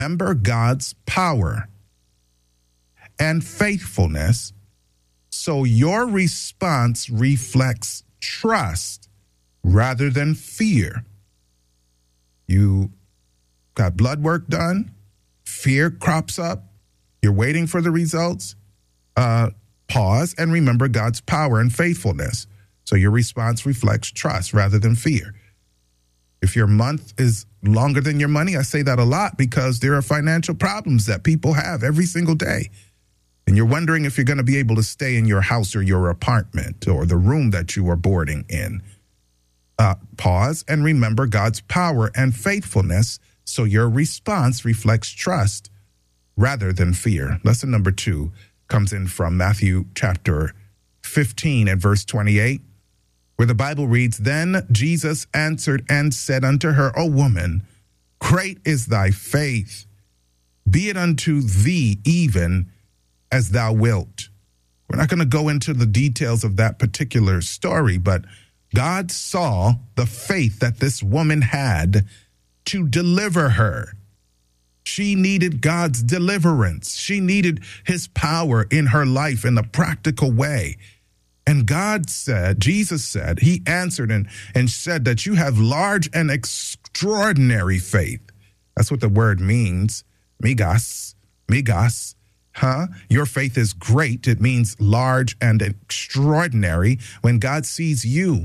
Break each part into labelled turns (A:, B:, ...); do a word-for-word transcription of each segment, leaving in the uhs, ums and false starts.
A: remember God's power and faithfulness, so your response reflects trust rather than fear. You got blood work done, fear crops up, you're waiting for the results. Uh, pause and remember God's power and faithfulness, so your response reflects trust rather than fear. If your month is longer than your money, I say that a lot because there are financial problems that people have every single day. And you're wondering if you're going to be able to stay in your house or your apartment or the room that you are boarding in. Uh, pause and remember God's power and faithfulness, so your response reflects trust rather than fear. Lesson number two comes in from Matthew chapter fifteen and verse twenty-eight, where the Bible reads, "Then Jesus answered and said unto her, O woman, great is thy faith. Be it unto thee even as thou wilt." We're not going to go into the details of that particular story, but God saw the faith that this woman had to deliver her. She needed God's deliverance. She needed his power in her life in a practical way. And God said, Jesus said, he answered and, and said that you have large and extraordinary faith. That's what the word means. Megas, megas, huh? Your faith is great. It means large and extraordinary. When God sees you,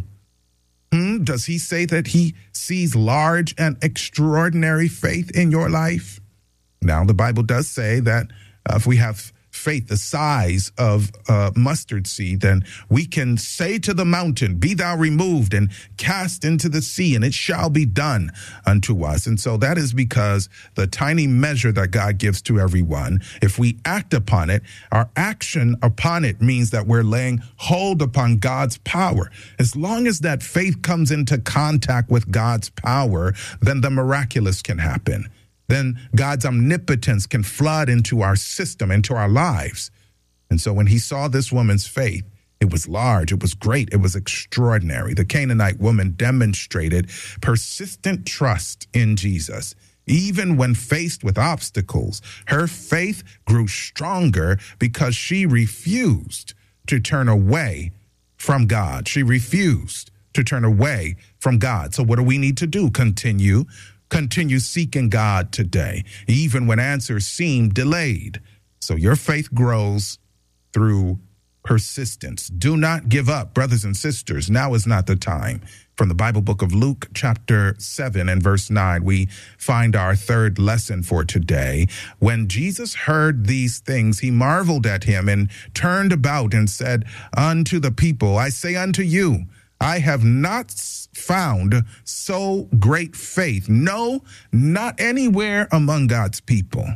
A: hmm, does he say that he sees large and extraordinary faith in your life? Now, the Bible does say that uh, if we have faith the size of uh, mustard seed, then we can say to the mountain, be thou removed and cast into the sea, and it shall be done unto us. And so that is because the tiny measure that God gives to everyone, if we act upon it, our action upon it means that we're laying hold upon God's power. As long as that faith comes into contact with God's power, then the miraculous can happen. Then God's omnipotence can flood into our system, into our lives. And so when he saw this woman's faith, it was large, it was great, it was extraordinary. The Canaanite woman demonstrated persistent trust in Jesus. Even when faced with obstacles, her faith grew stronger because she refused to turn away from God. She refused to turn away from God. So what do we need to do? Continue Continue seeking God today, even when answers seem delayed. So your faith grows through persistence. Do not give up, brothers and sisters. Now is not the time. From the Bible book of Luke, chapter seven and verse nine, we find our third lesson for today. When Jesus heard these things, he marveled at him and turned about and said unto the people, I say unto you, I have not found so great faith. No, not anywhere among God's people.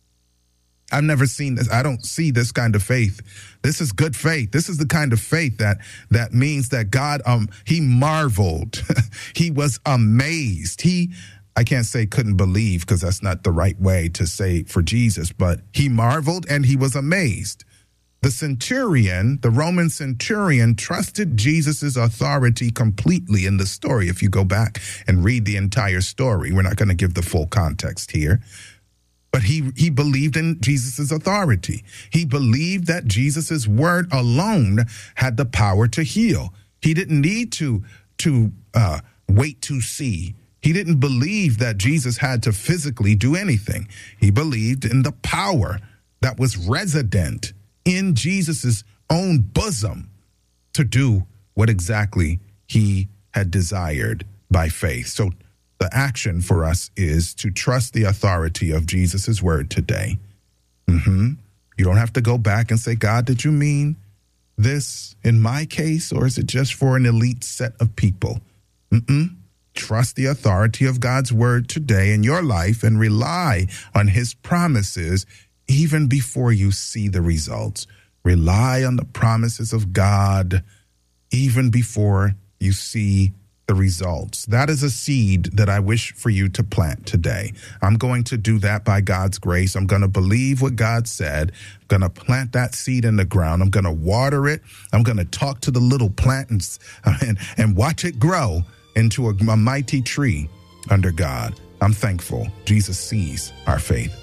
A: I've never seen this. I don't see this kind of faith. This is good faith. This is the kind of faith that that means that God, um, he marveled. He was amazed. He, I can't say couldn't believe because that's not the right way to say for Jesus, but he marveled and he was amazed. The centurion, the Roman centurion, trusted Jesus's authority completely in the story. If you go back and read the entire story, we're not going to give the full context here. But he, he believed in Jesus's authority. He believed that Jesus's word alone had the power to heal. He didn't need to, to uh, wait to see. He didn't believe that Jesus had to physically do anything. He believed in the power that was resident in Jesus's own bosom to do what exactly he had desired by faith. So the action for us is to trust the authority of Jesus's word today. Mm-hmm. You don't have to go back and say, God, did you mean this in my case, or is it just for an elite set of people? Mm-mm. Trust the authority of God's word today in your life and rely on his promises even before you see the results. Rely on the promises of God even before you see the results. That is a seed that I wish for you to plant today. I'm going to do that by God's grace. I'm going to believe what God said. I'm going to plant that seed in the ground. I'm going to water it. I'm going to talk to the little plant and, and, and watch it grow into a, a mighty tree under God. I'm thankful Jesus sees our faith.